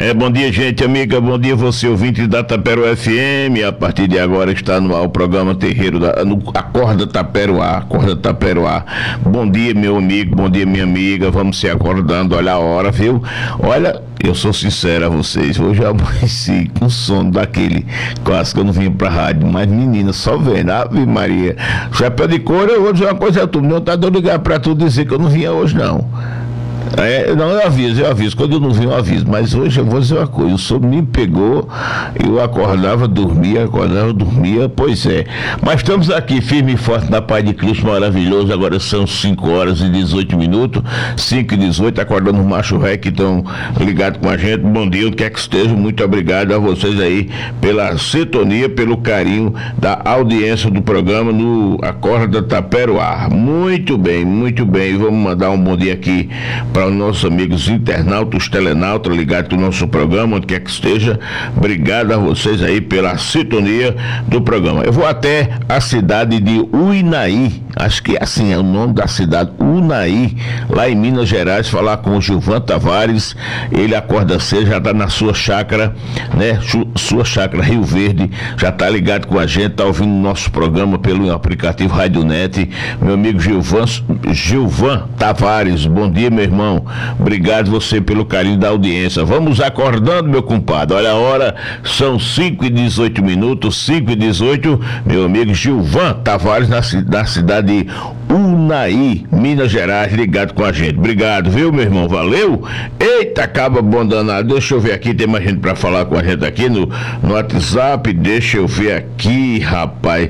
Bom dia, gente amiga, bom dia você ouvinte da Taperoá FM. A partir de agora está no ar o programa Terreiro Acorda Taperoá. Bom dia, meu amigo, bom dia, minha amiga. Vamos se acordando, olha a hora, viu? Olha, eu sou sincero a vocês, hoje eu amanheci com sono daquele, quase que eu não vim pra rádio, mas menina, só vendo, Ave Maria, chapéu de couro. Eu vou dizer uma coisa a tu, não tá dando ligar pra tu dizer que eu não vinha hoje não. Não, eu aviso, quando eu não vim eu aviso, mas hoje eu vou dizer uma coisa, o sono me pegou, eu acordava, dormia, pois é, mas estamos aqui firme e forte na paz de Cristo maravilhoso. Agora são 5 horas e 18 minutos, 5 e 18, acordando os macho ré que estão ligados com a gente. Bom dia, onde quer que esteja, muito obrigado a vocês aí pela sintonia, pelo carinho da audiência do programa no Acorda Taperoá. Muito bem, vamos mandar um bom dia aqui para os nossos amigos internautas, telenautas ligados no nosso programa, onde quer que esteja. Obrigado a vocês aí pela sintonia do programa. Eu vou até a cidade de Unaí, acho que assim é o nome da cidade, Unaí, lá em Minas Gerais, falar com o Gilvan Tavares. Ele acorda cedo, já está na sua chácara, né? Sua chácara Rio Verde, já está ligado com a gente, está ouvindo nosso programa pelo aplicativo Radionet. Meu amigo Gilvan Tavares, bom dia, meu irmão. Obrigado você pelo carinho da audiência. Vamos acordando, meu compadre. Olha a hora, são 5 e 18 minutos, 5 e 18. Meu amigo Gilvan Tavares, na cidade de Unaí, Minas Gerais, ligado com a gente. Obrigado, viu, meu irmão? Valeu. Eita, acaba bom danado. Deixa eu ver aqui, tem mais gente pra falar com a gente aqui no WhatsApp. Deixa eu ver aqui, rapaz.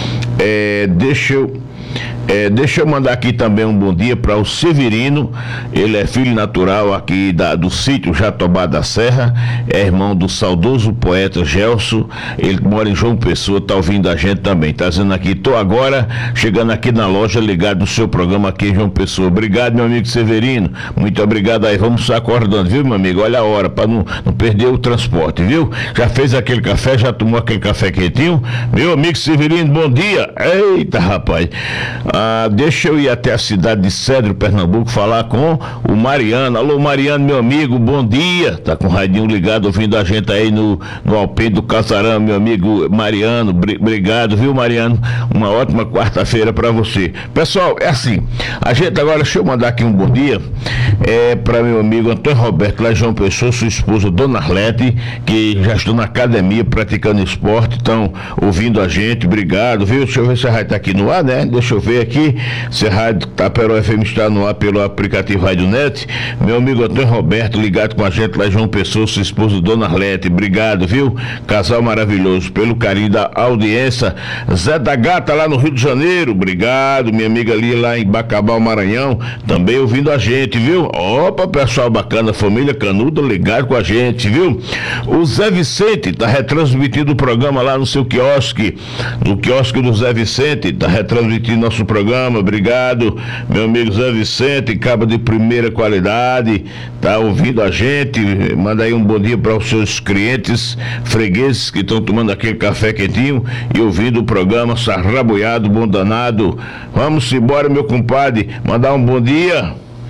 Deixa eu mandar aqui também um bom dia para o Severino. Ele é filho natural aqui do sítio Jatobá da Serra, é irmão do saudoso poeta Gelson. Ele mora em João Pessoa, tá ouvindo a gente também, tá dizendo aqui: tô agora chegando aqui na loja, ligado no seu programa aqui em João Pessoa. Obrigado, meu amigo Severino, muito obrigado aí. Vamos acordando, viu, meu amigo? Olha a hora, para não perder o transporte, viu? Já fez aquele café, já tomou aquele café quentinho? Meu amigo Severino, bom dia. Eita, rapaz. Deixa eu ir até a cidade de Cedro, Pernambuco, falar com o Mariano. Alô, Mariano, meu amigo, bom dia. Tá com o radinho ligado, ouvindo a gente aí no Alpendre do Casarão, meu amigo Mariano. Obrigado, viu, Mariano? Uma ótima quarta-feira para você. Pessoal, é assim, a gente agora, deixa eu mandar aqui um bom dia para meu amigo Antônio Roberto, lá em João Pessoa, sua esposa Dona Arlete, que já estão na academia praticando esporte, estão ouvindo a gente. Obrigado, viu? Deixa eu ver se a rádio tá aqui no ar, né? Deixa eu ver aqui se a Rádio Taperoá FM está no ar pelo aplicativo Radionet. Meu amigo Antônio Roberto ligado com a gente lá em João Pessoa, sua esposa Dona Arlete. Obrigado, viu? Casal maravilhoso, pelo carinho da audiência. Zé da Gata lá no Rio de Janeiro, obrigado. Minha amiga ali lá em Bacabal, Maranhão, também ouvindo a gente, viu? Opa, pessoal bacana, família Canuda ligado com a gente, viu? O Zé Vicente tá retransmitindo o programa lá no seu quiosque, no quiosque do Zé Vicente, tá retransmitindo nosso programa. Obrigado, meu amigo Zé Vicente, cabo de primeira qualidade, tá ouvindo a gente. Manda aí um bom dia para os seus clientes fregueses que estão tomando aquele café quentinho e ouvindo o programa sarraboiado, bom danado. Vamos embora, meu compadre, mandar um bom dia.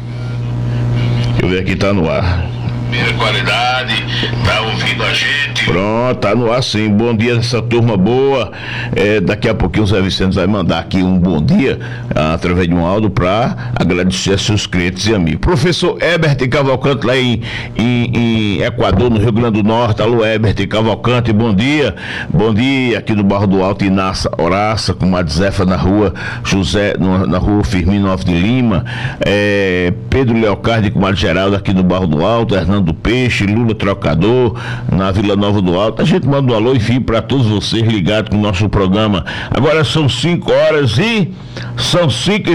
Deixa eu ver aqui, tá no ar. Primeira qualidade, tá ouvindo a gente. Pronto, tá no ar sim. Bom dia essa turma boa. Daqui a pouquinho o Zé Vicente vai mandar aqui um bom dia através de um áudio para agradecer a seus clientes e amigos. Professor Herbert Cavalcante lá em Equador, no Rio Grande do Norte. Alô, Herbert Cavalcante, bom dia. Bom dia aqui no Barro do Alto, Inácia Horaça, com a Zefa na rua José, na rua Firmino Alves de Lima. Pedro Leocardi com a Geraldo aqui no Barro do Alto. Hernando Peixe, Lula Trocador, na Vila Nova do Alto. A gente manda um alô, enfim, para todos vocês ligados com o nosso programa. Agora são 5 horas e